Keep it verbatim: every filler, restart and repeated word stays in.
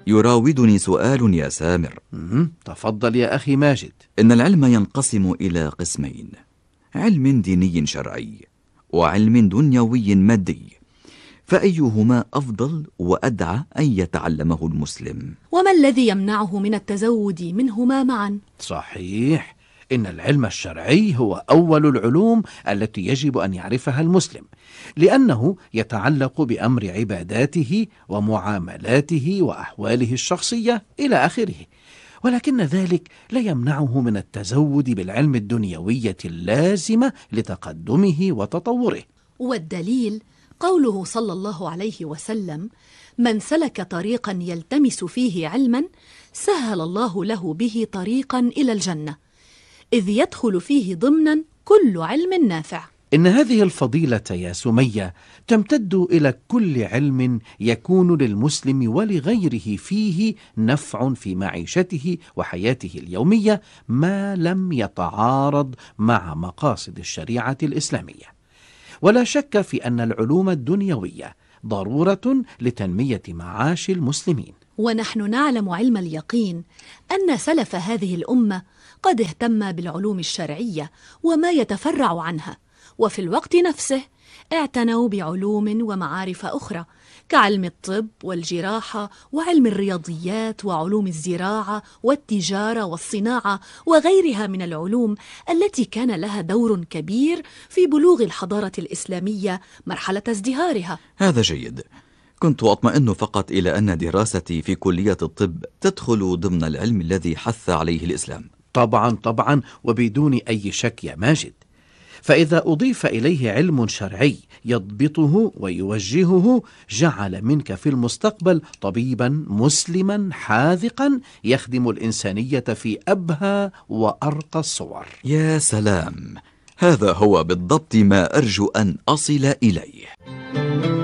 يراودني سؤال يا سامر. تفضل يا أخي ماجد. إن العلم ينقسم إلى قسمين: علم ديني شرعي وعلم دنيوي مادي، فأيهما أفضل وأدعى أن يتعلمه المسلم؟ وما الذي يمنعه من التزود منهما معا؟ صحيح، إن العلم الشرعي هو أول العلوم التي يجب أن يعرفها المسلم، لأنه يتعلق بأمر عباداته ومعاملاته وأحواله الشخصية إلى آخره، ولكن ذلك لا يمنعه من التزود بالعلم الدنيوية اللازمة لتقدمه وتطوره. والدليل قوله صلى الله عليه وسلم: من سلك طريقا يلتمس فيه علما سهل الله له به طريقا إلى الجنة، إذ يدخل فيه ضمنا كل علم نافع. إن هذه الفضيلة يا سمية تمتد إلى كل علم يكون للمسلم ولغيره فيه نفع في معيشته وحياته اليومية، ما لم يتعارض مع مقاصد الشريعة الإسلامية. ولا شك في أن العلوم الدنيوية ضرورة لتنمية معاش المسلمين. ونحن نعلم علم اليقين أن سلف هذه الأمة قد اهتم بالعلوم الشرعية وما يتفرع عنها، وفي الوقت نفسه اعتنوا بعلوم ومعارف أخرى كعلم الطب والجراحة وعلم الرياضيات وعلوم الزراعة والتجارة والصناعة وغيرها من العلوم التي كان لها دور كبير في بلوغ الحضارة الإسلامية مرحلة ازدهارها. هذا جيد. كنت أطمئن فقط إلى أن دراستي في كلية الطب تدخل ضمن العلم الذي حث عليه الإسلام. طبعا طبعا وبدون أي شك يا ماجد، فإذا أضيف إليه علم شرعي يضبطه ويوجهه جعل منك في المستقبل طبيبا مسلما حاذقا يخدم الإنسانية في أبهى وأرقى الصور. يا سلام، هذا هو بالضبط ما أرجو أن أصل إليه.